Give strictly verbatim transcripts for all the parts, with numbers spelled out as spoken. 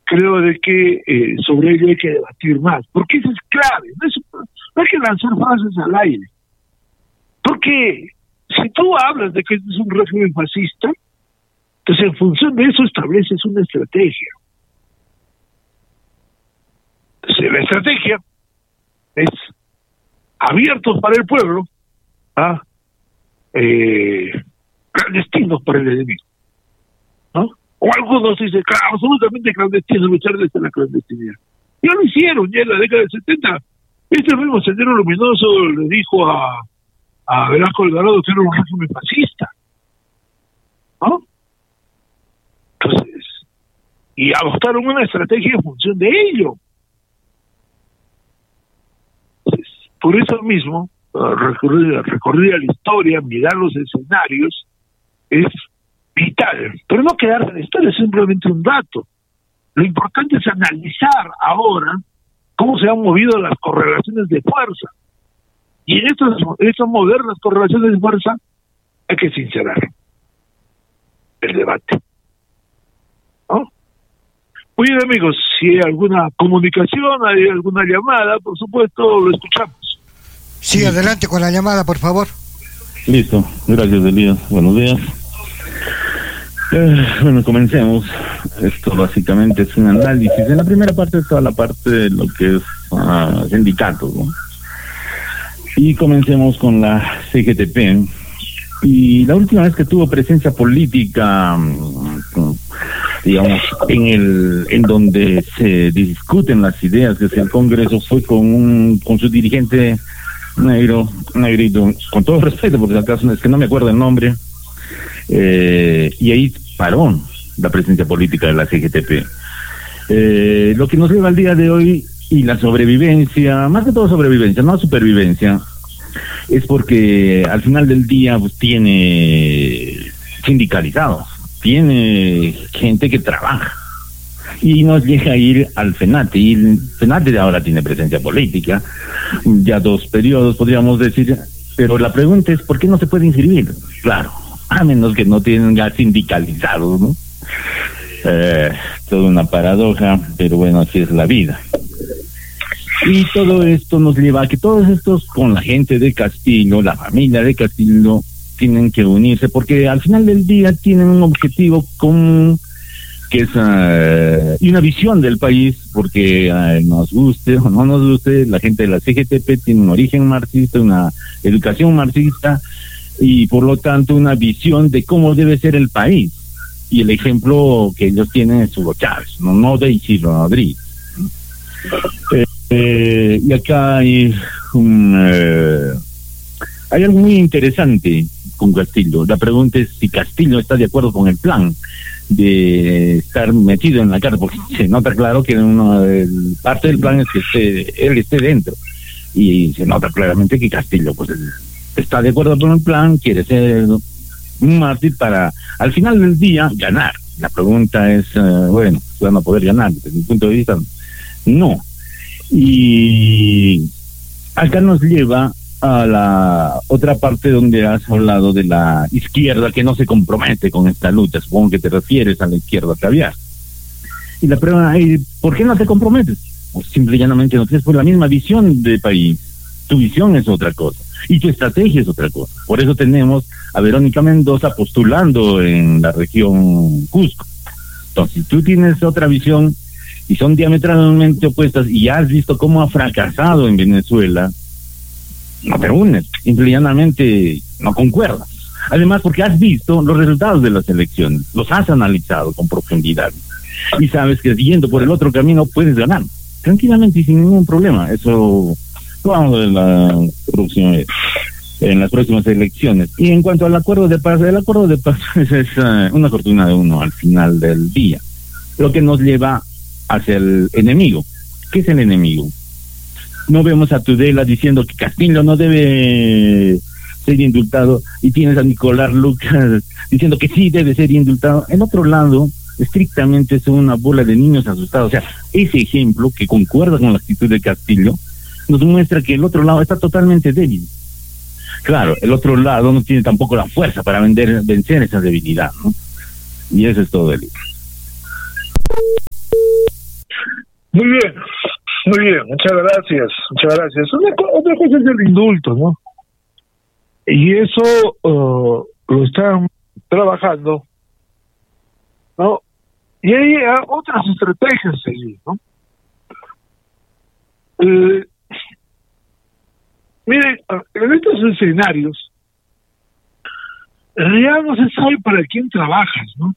creo de que eh, sobre ello hay que debatir más, porque eso es clave, no, es, no hay que lanzar frases al aire, porque si tú hablas de que es un régimen fascista, entonces en función de eso estableces una estrategia. Entonces la estrategia es abiertos para el pueblo, ¿ah? eh, clandestinos para el enemigo, ¿no? O algunos dicen, claro, absolutamente clandestino, luchar desde la clandestinidad. Ya lo hicieron, ya en la década del setenta. Este mismo Sendero Luminoso le dijo a, a Velasco Alvarado que era un régimen fascista, ¿no? Entonces, y adoptaron una estrategia en función de ello. Entonces, por eso mismo, recurrir, recurrir a la historia, mirar los escenarios, es vital, pero no quedarse en la historia, es simplemente un dato. Lo importante es analizar ahora cómo se han movido las correlaciones de fuerza. Y en estas, estas modernas correlaciones de fuerza hay que sincerar el debate, ¿no? Muy bien, amigos, si hay alguna comunicación, hay alguna llamada, por supuesto, lo escuchamos. Sí, adelante con la llamada, por favor. Listo, gracias, Elías. Buenos días. Eh, bueno, comencemos. Esto básicamente es un análisis. En la primera parte es toda la parte de lo que es uh, sindicatos, ¿no? Y comencemos con la C G T P. Y la última vez que tuvo presencia política, digamos, en el en donde se discuten las ideas, que es el Congreso, fue con un con su dirigente negro, negrito, con todo respeto, porque acaso es que no me acuerdo el nombre. Eh, y ahí paró la presencia política de la C G T P. Eh, lo que nos lleva al día de hoy y la sobrevivencia, más que todo sobrevivencia, no supervivencia, es porque al final del día pues tiene sindicalizados, tiene gente que trabaja y nos llega a ir al FENATE, y el FENATE ahora tiene presencia política, ya dos periodos podríamos decir, pero la pregunta es ¿por qué no se puede inscribir? Claro, a menos que no tenga sindicalizados, ¿no? Eh, toda una paradoja, pero bueno, así es la vida. Y todo esto nos lleva a que todos estos, con la gente de Castillo, la familia de Castillo, tienen que unirse, porque al final del día tienen un objetivo común, que es uh, y una visión del país, porque uh, nos guste o no nos guste, la gente de la C G T P tiene un origen marxista, una educación marxista, y por lo tanto una visión de cómo debe ser el país. Y el ejemplo que ellos tienen es Hugo Chávez, no, no de Isidro Rodríguez. Eh, eh, y acá hay un eh, hay algo muy interesante con Castillo. La pregunta es si Castillo está de acuerdo con el plan de estar metido en la cárcel, porque se nota claro que uno, el, parte del plan es que esté, él esté dentro, y se nota claramente que Castillo pues está de acuerdo con el plan, quiere ser un mártir para al final del día ganar. La pregunta es, uh, bueno, van a poder ganar desde mi punto de vista, no. Y acá nos lleva a la otra parte donde has hablado de la izquierda que no se compromete con esta lucha. Supongo que te refieres a la izquierda caviar. Y la pregunta es, ¿por qué no te comprometes? O simple y llanamente no tienes por la misma visión de país. Tu visión es otra cosa y tu estrategia es otra cosa. Por eso tenemos a Verónica Mendoza postulando en la región Cusco. Entonces, si tú tienes otra visión y son diametralmente opuestas y ya has visto cómo ha fracasado en Venezuela, no te unes, simple y llanamente no concuerdas. Además, porque has visto los resultados de las elecciones, los has analizado con profundidad y sabes que siguiendo por el otro camino puedes ganar tranquilamente y sin ningún problema. Eso lo vamos a ver la próxima vez, en las próximas elecciones. Y en cuanto al acuerdo de paz, el acuerdo de paz es, es uh, una fortuna de uno al final del día, lo que nos lleva hacia el enemigo. ¿Qué es el enemigo? No vemos a Tudela diciendo que Castillo no debe ser indultado, y tienes a Nicolás Lucas diciendo que sí debe ser indultado. El otro lado estrictamente es una bola de niños asustados. O sea, ese ejemplo que concuerda con la actitud de Castillo nos muestra que el otro lado está totalmente débil. Claro, el otro lado no tiene tampoco la fuerza para vender, vencer esa debilidad, ¿no? Y eso es todo, Eli. Muy bien, muy bien, muchas gracias, muchas gracias. Una, otra cosa es el indulto, ¿no? Y eso uh, lo están trabajando, ¿no? Y hay uh, otras estrategias allí, ¿no? Eh, miren, en estos escenarios, en realidad no se sabe para quién trabajas, ¿no?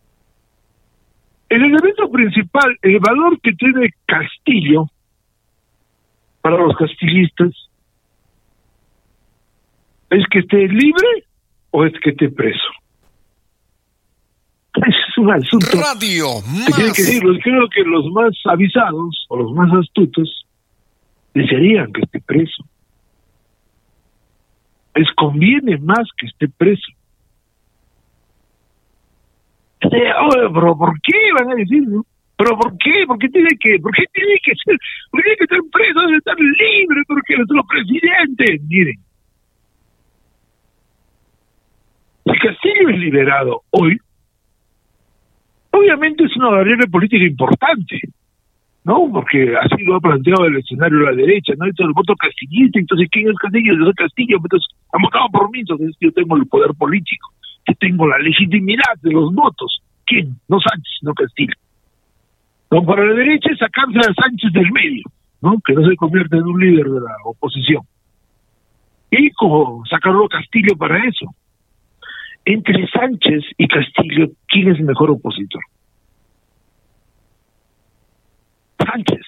El elemento principal, el valor que tiene Castillo para los castillistas, ¿es que esté libre o es que esté preso? Ese es un asunto Radio que tiene que decirlo. Creo que los más avisados o los más astutos desearían que esté preso. Les conviene más que esté preso. Oye, pero ¿por qué van a decir, no? ¿Pero por qué? ¿Por qué tiene que, por qué tiene que ser, por qué tiene que estar preso, debe estar libre, porque es nuestro presidente? Miren, si Castillo es liberado hoy, obviamente es una variable política importante, ¿no? Porque así lo ha planteado el escenario de la derecha, ¿no? Entonces el voto castillista, entonces ¿quién es Castillo? Yo soy Castillo, entonces han votado por mí, entonces yo tengo el poder político, que tengo la legitimidad de los votos. ¿Quién? No Sánchez, no Castillo. No, para la derecha es sacarse a Sánchez del medio, ¿no? Que no se convierta en un líder de la oposición. Y como sacarlo a Castillo para eso. Entre Sánchez y Castillo, ¿quién es el mejor opositor? Sánchez,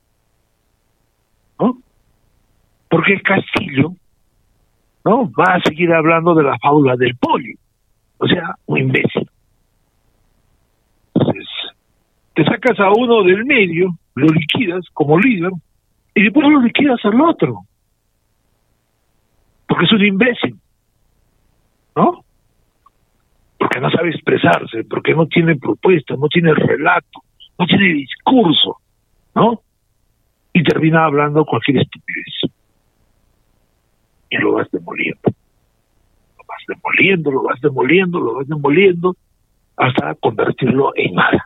¿no? Porque Castillo, ¿no? Va a seguir hablando de la fábula del pollo. O sea, un imbécil. Entonces, te sacas a uno del medio, lo liquidas como líder, y después lo liquidas al otro. Porque es un imbécil, ¿no? Porque no sabe expresarse, porque no tiene propuesta, no tiene relato, no tiene discurso, ¿no? Y termina hablando cualquier estupidez. Y lo vas demoliendo. Lo vas demoliendo, lo vas demoliendo, lo vas demoliendo, hasta convertirlo en nada.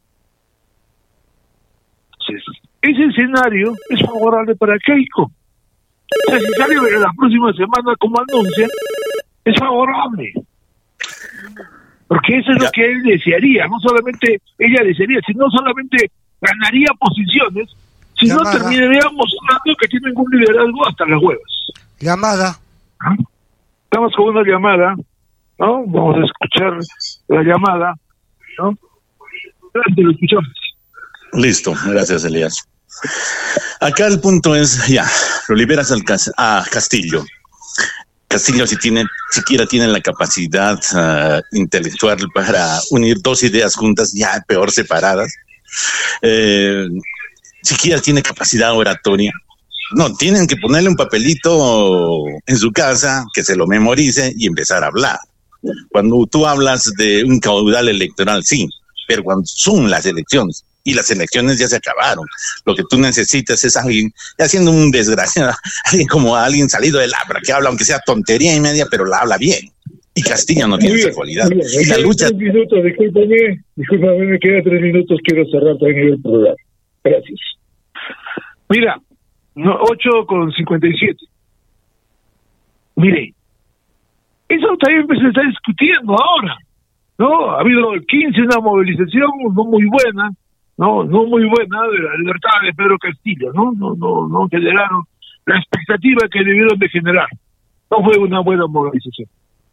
Entonces, ese escenario es favorable para Keiko. O sea, si sale la próxima semana como anuncia, es favorable. Porque eso es ya. Lo que él desearía. No solamente ella desearía, sino solamente ganaría posiciones, si no terminaríamos mostrando que tienen un liderazgo hasta las huevas. Llamada. ¿Ah? Estamos con una llamada, ¿no? Vamos a escuchar la llamada, ¿no? Gracias, lo escuchamos. Listo, gracias, Elías. Acá el punto es, ya, lo liberas al cas- a Castillo. Castillo, si tiene, siquiera tiene la capacidad uh, intelectual para unir dos ideas juntas, ya peor separadas. Eh, siquiera tiene capacidad oratoria. No, tienen que ponerle un papelito en su casa, que se lo memorice y empezar a hablar. Cuando tú hablas de un caudal electoral, sí, pero cuando son las elecciones, y las elecciones ya se acabaron, lo que tú necesitas es alguien, haciendo un desgraciado, alguien como alguien salido del Abra, que habla aunque sea tontería y media, pero la habla bien. Y Castillo no tiene bien, esa cualidad. Y la lucha... Tres minutos, discúlpame, discúlpame, me quedan tres minutos, quiero cerrar también el programa. Gracias. Mira, no, ocho con cincuenta y siete. Mire, eso también se está discutiendo ahora, ¿no? Ha habido el quince, una movilización no muy buena, no no muy buena de la libertad de Pedro Castillo, ¿no? No, no, no generaron la expectativa que debieron de generar. No fue una buena movilización.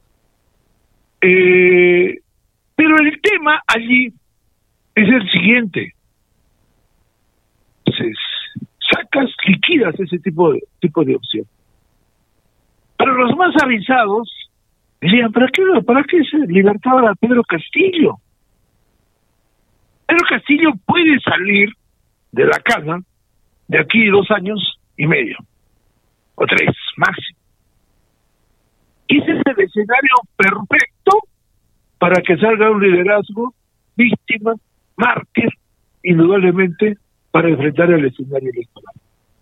Eh, pero el tema allí es el siguiente. Entonces, sacas, liquidas ese tipo de tipo de opción. Pero los más avisados decían, ¿para qué, para qué se libertaba a Pedro Castillo? Pedro Castillo puede salir de la cana de aquí dos años y medio, o tres, máximo. Ese es el escenario perfecto para que salga un liderazgo, víctima, mártir, indudablemente, para enfrentar el escenario electoral.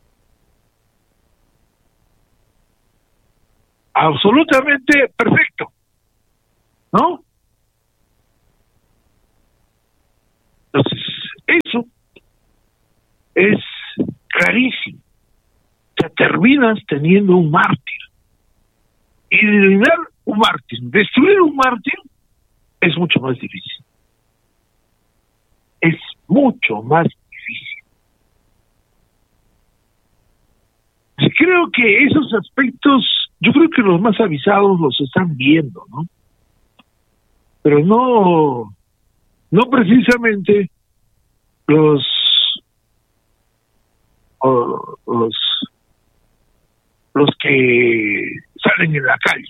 Absolutamente perfecto, ¿no? Entonces, eso terminas teniendo un mártir. Y eliminar un mártir, destruir un mártir, es mucho más difícil. Es mucho más difícil. Creo que esos aspectos, yo creo que los más avisados los están viendo, ¿no? Pero no, no precisamente los, o, los, los que salen en la calle.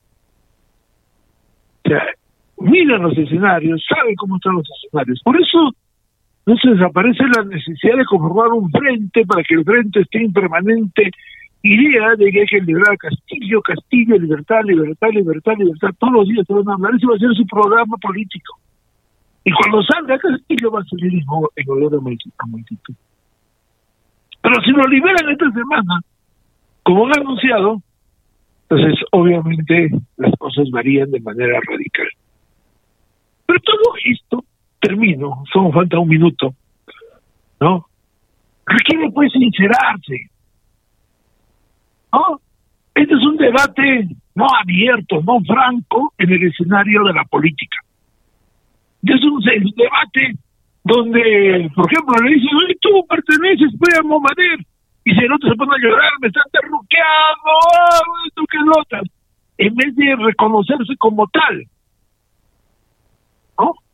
O sea, miran los escenarios, saben cómo están los escenarios. Por eso no se desaparece la necesidad de conformar un frente para que el frente esté en permanente idea de que hay que liberar a Castillo, Castillo, libertad, libertad, libertad, libertad. Todos los días te van a hablar, ese va a ser su programa político. Y cuando salga Castillo va a salir en olor a multitud. Pero si lo liberan esta semana, como han anunciado, entonces obviamente las cosas varían de manera radical. Pero todo esto, termino, solo falta un minuto, ¿no? Requiere pues sincerarse, ¿no? Este es un debate no abierto, no franco en el escenario de la política. Es un, es un debate donde, por ejemplo, le dicen, oye, tú perteneces pues, a Momader, y si el otro se pone a llorar, me están terruqueando, oh, esto que notas, en vez de reconocerse como tal, ¿no?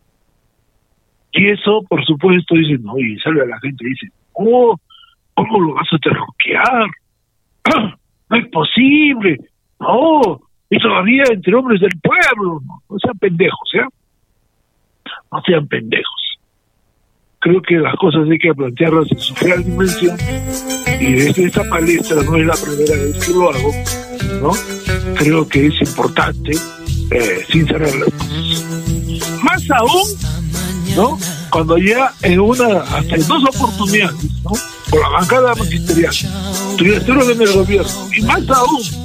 Y eso, por supuesto, dicen, no, y sale a la gente y dice, oh, ¿cómo lo vas a terruquear? No es posible, no, y todavía entre hombres del pueblo, no, no sean pendejos, ¿ya? No sean pendejos. Creo que las cosas hay que plantearlas en su real dimensión, y desde esta palestra no es la primera vez que lo hago, ¿no? Creo que es importante eh, sincerar las cosas. Más aún, ¿no? Cuando ya en una, hasta en dos oportunidades, ¿no? Por la bancada magisterial, tú ya estuvieron en el gobierno, y más aún